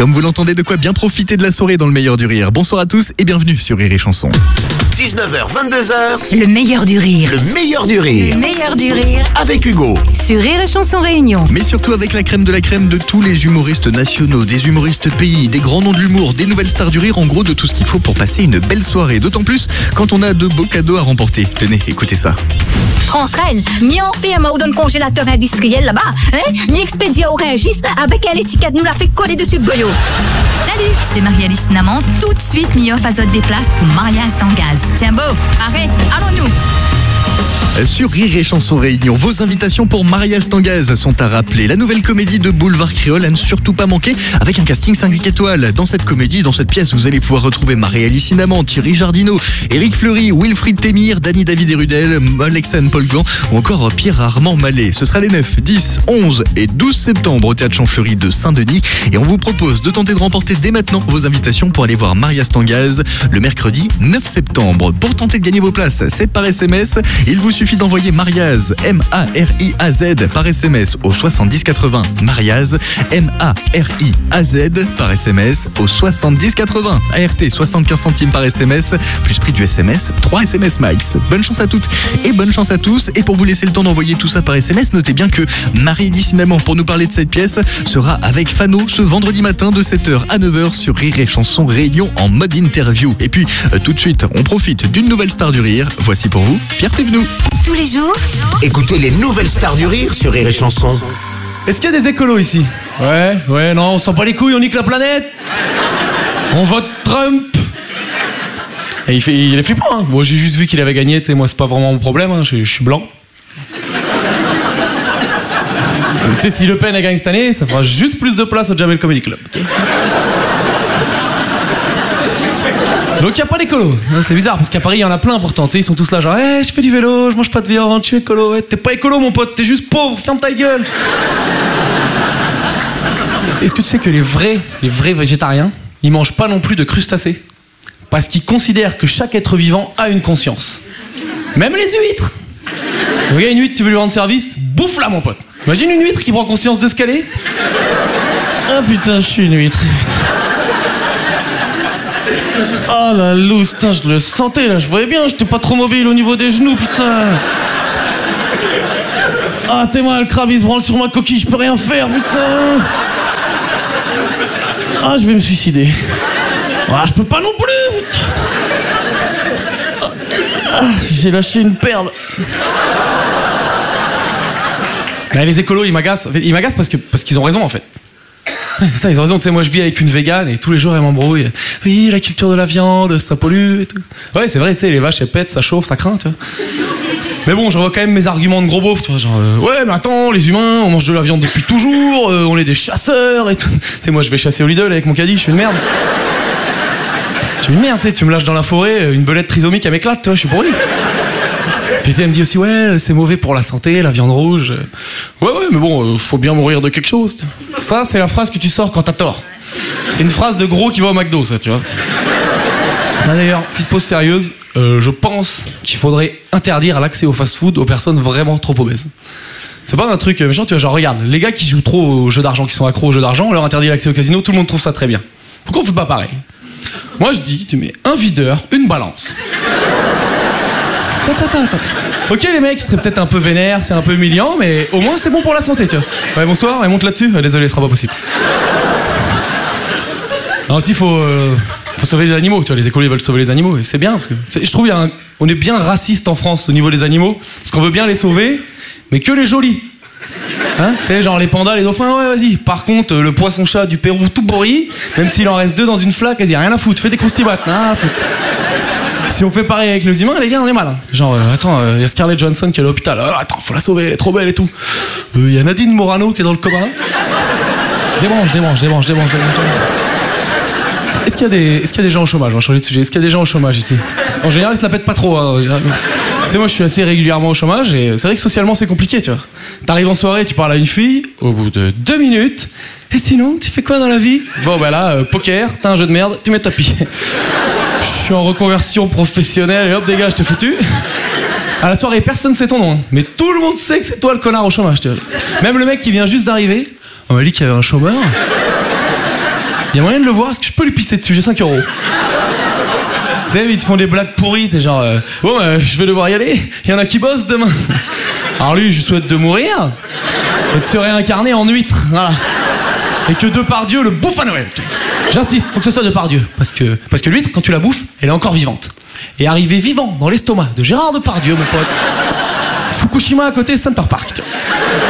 Comme vous l'entendez, de quoi bien profiter de la soirée dans le meilleur du rire. Bonsoir à tous et bienvenue sur Rire et Chanson. 19h, 22h, Le meilleur du rire. le meilleur du rire. Le meilleur du rire Avec Hugo. sur Rire et Chanson Réunion. Mais surtout avec la crème de tous les humoristes nationaux, des humoristes pays, des grands noms de l'humour, des nouvelles stars du rire, en gros de tout ce qu'il faut pour passer une belle soirée. D'autant plus quand on a de beaux cadeaux à remporter. Tenez, écoutez ça. France Reine, mi enferme dans un congélateur industriel là-bas, hein? Mi expédie au Rungis avec l'étiquette nous l'a fait coller dessus goyo. Salut, c'est Marie-Alice Naman. Tout de suite, mi-off azote des places pour Mariage Tangaz. Tiens beau, arrête, allons-nous. Sur Rire et Chanson Réunion, vos invitations pour Mariage Tangaz sont à rappeler. La nouvelle comédie de Boulevard Créole à ne surtout pas manquer, avec un casting 5 étoiles. Dans cette comédie, dans cette pièce, vous allez pouvoir retrouver Marie-Alice Naman, Thierry Jardineau, Éric Fleury, Wilfried Témir, Dany David et Rudel, Alexandre Paul Gant ou encore Pierre-Armand Mallet. Ce sera les 9, 10, 11 et 12 septembre au Théâtre Champfleury de Saint-Denis. Et on vous propose de tenter de remporter dès maintenant vos invitations pour aller voir Mariage Tangaz le mercredi 9 septembre. Pour tenter de gagner vos places, c'est par SMS. Il vous suffit d'envoyer Mariaz, M-A-R-I-A-Z par SMS au 7080. Mariaz, M-A-R-I-A-Z par SMS au 7080. ART 75 centimes par SMS, plus prix du SMS, 3 SMS max. Bonne chance à toutes et bonne chance à tous. Et pour vous laisser le temps d'envoyer tout ça par SMS, notez bien que Marie-Alice Naman, pour nous parler de cette pièce, sera avec Fano ce vendredi matin de 7h à 9h sur Rire et Chanson Réunion en mode interview. Et puis, tout de suite, on profite d'une nouvelle star du rire. Voici pour vous, Pierre Thévenoud. Tous les jours, Écoutez les nouvelles stars du rire sur Rire et Chanson. Est-ce qu'il y a des écolos ici? Ouais, non, on s'en bat les couilles, on nique la planète. On vote Trump. Et il est flippant, hein. Moi, j'ai juste vu qu'il avait gagné, tu sais, moi, c'est pas vraiment mon problème, hein. Je suis blanc. Tu sais, si Le Pen gagne cette année, ça fera juste plus de place au Jamel Comedy Club. Donc il n'y a pas d'écolo. C'est bizarre parce qu'à Paris il y en a plein pourtant. Tu sais, ils sont tous là genre hey, je fais du vélo, je mange pas de viande, je suis écolo. Ouais, t'es pas écolo mon pote, t'es juste pauvre, ferme ta gueule. Est-ce que tu sais que les vrais végétariens, ils mangent pas non plus de crustacés? Parce qu'ils considèrent que chaque être vivant a une conscience. Même les huîtres. Regarde une huître, tu veux lui rendre service, bouffe-la mon pote. Imagine une huître qui prend conscience de ce qu'elle est. Ah putain, je suis une huître. Ah la loose, putain, je le sentais là, je voyais bien, j'étais pas trop mobile au niveau des genoux, putain. Ah t'es mal, le crabe il se branle sur ma coquille, je peux rien faire, putain. Ah je vais me suicider. Ah je peux pas non plus, putain. Ah, j'ai lâché une perle. Mais les écolos ils m'agacent parce qu'ils ont raison en fait. C'est ça, ils ont raison, tu sais, moi je vis avec une végane et tous les jours elle m'embrouille. Oui, la culture de la viande, ça pollue et tout. Ouais, c'est vrai, tu sais, les vaches elles pètent, ça chauffe, ça craint, tu vois. Mais bon, je vois quand même mes arguments de gros beauf, tu vois, genre, ouais, mais attends, les humains, on mange de la viande depuis toujours, on est des chasseurs et tout. Tu sais, moi je vais chasser au Lidl avec mon caddie, je suis une merde. Je suis une merde, tu sais, tu me lâches dans la forêt, une belette trisomique, elle m'éclate, tu vois, je suis pourri. Puis tu sais, elle me dit aussi, ouais, c'est mauvais pour la santé, la viande rouge. Ouais, mais bon, faut bien mourir de quelque chose. Ça, c'est la phrase que tu sors quand t'as tort. C'est une phrase de gros qui va au McDo, ça, tu vois. Ah, d'ailleurs, petite pause sérieuse, je pense qu'il faudrait interdire l'accès au fast-food aux personnes vraiment trop obèses. C'est pas un truc méchant, tu vois, genre, regarde, les gars qui jouent trop aux jeux d'argent, qui sont accros aux jeux d'argent, on leur interdit l'accès au casino, tout le monde trouve ça très bien. Pourquoi on fait pas pareil? Moi, je dis, tu mets un videur, une balance. Ok les mecs, ils seraient peut-être un peu vénères, c'est un peu humiliant, mais au moins c'est bon pour la santé, tu vois. Ouais, bonsoir, et monte là-dessus. Désolé, ce sera pas possible. Alors aussi, faut sauver les animaux, tu vois. Les écolos veulent sauver les animaux, et c'est bien, parce que je trouve on est bien raciste en France au niveau des animaux, parce qu'on veut bien les sauver, mais que les jolis. Hein, tu sais, genre les pandas, les dauphins, ouais, vas-y. Par contre, le poisson-chat du Pérou tout pourri, même s'il en reste 2 dans une flaque, vas-y, rien à foutre, fais des croustibates, rien à foutre. Si on fait pareil avec les humains, les gars, on est mal. Hein. Genre, attends, y a Scarlett Johansson qui est à l'hôpital. Attends, faut la sauver, elle est trop belle et tout. Y a Nadine Morano qui est dans le coma. Débranche. Est-ce qu'il y a des gens au chômage? On va changer de sujet. Est-ce qu'il y a des gens au chômage ici? En général, ils se la pètent pas trop. Hein. Tu sais, moi, je suis assez régulièrement au chômage et c'est vrai que socialement, c'est compliqué, tu vois. T'arrives en soirée, tu parles à une fille, au bout de 2 minutes. Et sinon, tu fais quoi dans la vie? Bon, bah là, poker, t'as un jeu de merde, tu mets tapis. Je suis en reconversion professionnelle et hop, dégage, t'es foutu. À la soirée, personne sait ton nom, hein. Mais tout le monde sait que c'est toi le connard au chômage, tu vois. Même le mec qui vient juste d'arriver, on m'a dit qu'il y avait un chômeur. Il y a moyen de le voir, est-ce que je peux lui pisser dessus? J'ai 5 €. Tu sais, ils te font des blagues pourries, c'est genre bon, je vais devoir y aller, il y en a qui bossent demain. Alors lui, je lui souhaite de mourir et de se réincarner en huître, voilà. Et que Depardieu le bouffe à Noël. J'insiste, faut que ce soit Depardieu, parce que l'huître, quand tu la bouffes, elle est encore vivante. Et arrivé vivant dans l'estomac de Gérard Depardieu, mon pote, Fukushima à côté, Center Park.